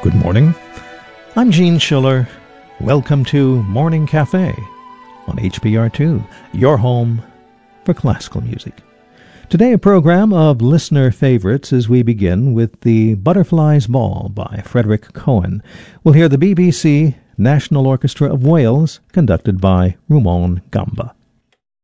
Good morning. I'm Gene Schiller. Welcome to Morning Cafe on HPR2, your home for classical music. Today, a program of listener favorites as we begin with The Butterfly's Ball by Frederick Cohen. We'll hear the BBC National Orchestra of Wales, conducted by Rumon Gamba.